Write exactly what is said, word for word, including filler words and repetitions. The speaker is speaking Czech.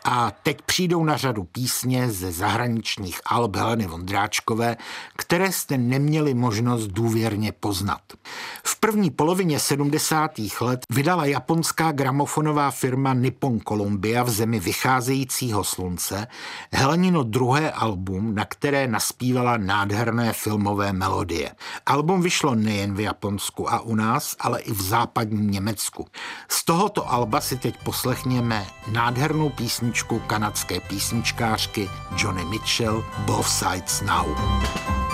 A teď přijdou na řadu písně ze zahraničních alb Heleny Vondráčkové, které jste neměli možnost důvěrně poznat. V první polovině sedmdesátých let vydala japonská gramofonová firma Nippon Columbia v zemi vycházejícího slunce Helenino druhé album, na které naspívala nádherné filmové melodie. Album vyšlo nejen v Japonsku a u nás, ale i v západním Německu. Z tohoto alba si teď poslechněme nádhernou písničku kanadské písničkářky Joni Mitchell Both Sides Now.